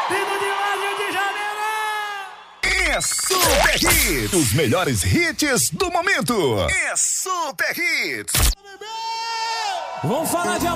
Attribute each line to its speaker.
Speaker 1: Vindo de lá, Rio de Janeiro!
Speaker 2: É Super Hits, os melhores hits do momento. É Super Hits.
Speaker 1: Vamos falar de